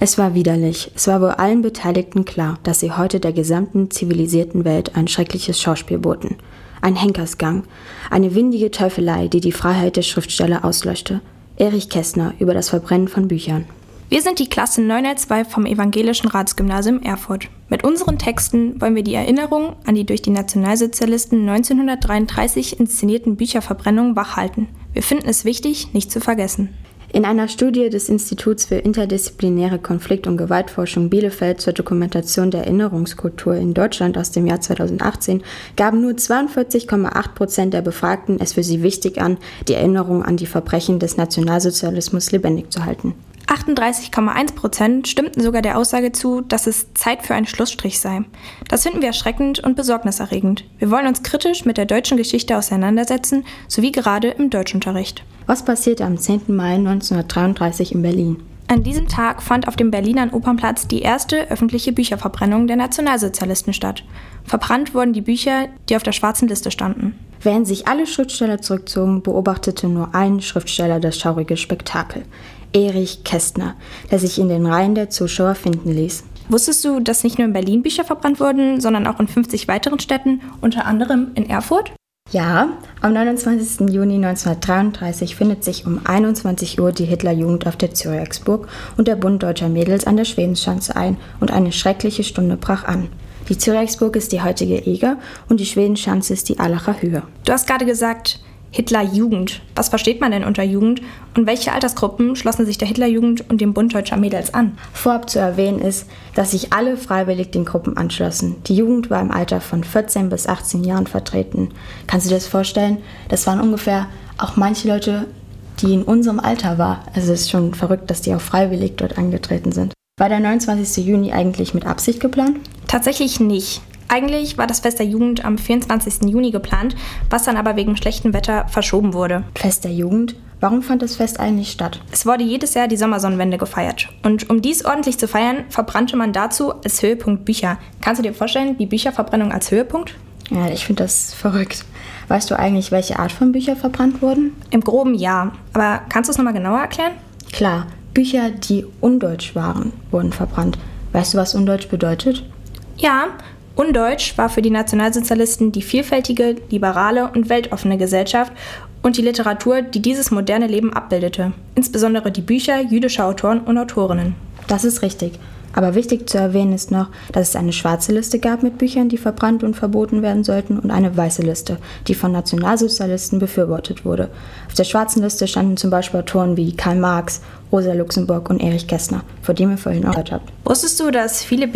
Es war widerlich. Es war wohl allen Beteiligten klar, dass sie heute der gesamten zivilisierten Welt ein schreckliches Schauspiel boten. Ein Henkersgang, eine windige Teufelei, die die Freiheit der Schriftsteller auslöschte. Erich Kästner über das Verbrennen von Büchern. Wir sind die Klasse 902 vom Evangelischen Ratsgymnasium Erfurt. Mit unseren Texten wollen wir die Erinnerung an die durch die Nationalsozialisten 1933 inszenierten Bücherverbrennungen wachhalten. Wir finden es wichtig, nicht zu vergessen. In einer Studie des Instituts für interdisziplinäre Konflikt- und Gewaltforschung Bielefeld zur Dokumentation der Erinnerungskultur in Deutschland aus dem Jahr 2018 gaben nur 42,8% der Befragten es für sie wichtig an, die Erinnerung an die Verbrechen des Nationalsozialismus lebendig zu halten. 38,1% stimmten sogar der Aussage zu, dass es Zeit für einen Schlussstrich sei. Das finden wir erschreckend und besorgniserregend. Wir wollen uns kritisch mit der deutschen Geschichte auseinandersetzen, sowie gerade im Deutschunterricht. Was passierte am 10. Mai 1933 in Berlin? An diesem Tag fand auf dem Berliner Opernplatz die erste öffentliche Bücherverbrennung der Nationalsozialisten statt. Verbrannt wurden die Bücher, die auf der schwarzen Liste standen. Während sich alle Schriftsteller zurückzogen, beobachtete nur ein Schriftsteller das schaurige Spektakel. Erich Kästner, der sich in den Reihen der Zuschauer finden ließ. Wusstest du, dass nicht nur in Berlin Bücher verbrannt wurden, sondern auch in 50 weiteren Städten, unter anderem in Erfurt? Ja, am 29. Juni 1933 findet sich um 21 Uhr die Hitlerjugend auf der Zürichsburg und der Bund Deutscher Mädels an der Schwedenschanze ein und eine schreckliche Stunde brach an. Die Zürichsburg ist die heutige Eger und die Schwedenschanze ist die Allacher Höhe. Du hast gerade gesagt, Hitlerjugend. Was versteht man denn unter Jugend und welche Altersgruppen schlossen sich der Hitlerjugend und dem Bund Deutscher Mädels an? Vorab zu erwähnen ist, dass sich alle freiwillig den Gruppen anschlossen. Die Jugend war im Alter von 14 bis 18 Jahren vertreten. Kannst du dir das vorstellen? Das waren ungefähr auch manche Leute, die in unserem Alter waren. Also es ist schon verrückt, dass die auch freiwillig dort angetreten sind. War der 29. Juni eigentlich mit Absicht geplant? Tatsächlich nicht. Eigentlich war das Fest der Jugend am 24. Juni geplant, was dann aber wegen schlechtem Wetter verschoben wurde. Fest der Jugend? Warum fand das Fest eigentlich statt? Es wurde jedes Jahr die Sommersonnenwende gefeiert. Und um dies ordentlich zu feiern, verbrannte man dazu als Höhepunkt Bücher. Kannst du dir vorstellen, die Bücherverbrennung als Höhepunkt? Ja, ich finde das verrückt. Weißt du eigentlich, welche Art von Büchern verbrannt wurden? Im Groben ja. Aber kannst du es nochmal genauer erklären? Klar, Bücher, die undeutsch waren, wurden verbrannt. Weißt du, was undeutsch bedeutet? Ja, undeutsch war für die Nationalsozialisten die vielfältige, liberale und weltoffene Gesellschaft und die Literatur, die dieses moderne Leben abbildete. Insbesondere die Bücher jüdischer Autoren und Autorinnen. Das ist richtig. Aber wichtig zu erwähnen ist noch, dass es eine schwarze Liste gab mit Büchern, die verbrannt und verboten werden sollten, und eine weiße Liste, die von Nationalsozialisten befürwortet wurde. Auf der schwarzen Liste standen zum Beispiel Autoren wie Karl Marx, Rosa Luxemburg und Erich Kästner, vor dem ihr vorhin auch gehört habt. Wusstest du, dass viele